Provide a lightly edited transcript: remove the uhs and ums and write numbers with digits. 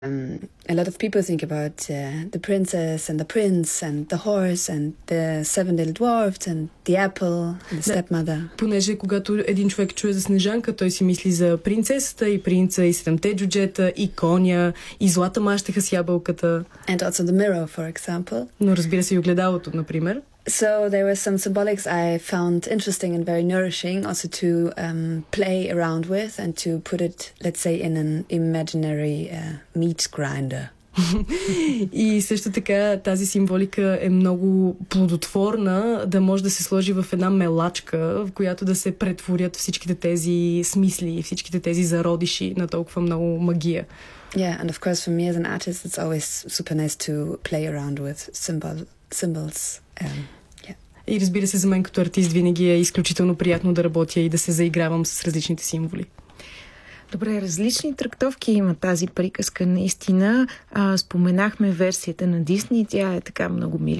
A lot of people think about the princess and the prince and the horse and the seven little dwarfs and the apple and the stepmother. Понеже когато един човек чуе за Снежанка, той си мисли за принцесата и принца и седемте джуджета и коня и злата мащеха с ябълката. And also the mirror, for example. Но разбира се и огледалото, например. So there were some symbolics I found interesting and very nourishing also to play around with and to put it, let's say, in an imaginary meat grinder. И също така тази символика е много плодотворна, да може да се сложи в една мелачка, в която да се претворят всичките тези смисли, всичките тези зародиши на толкова много магия. Yeah, and of course for me as an artist it's always super nice to play around with symbols. И разбира се, за мен като артист винаги е изключително приятно да работя и да се заигравам с различните символи. Добре, различни трактовки има тази приказка наистина. Споменахме версията на Дисни, тя е така много миличка.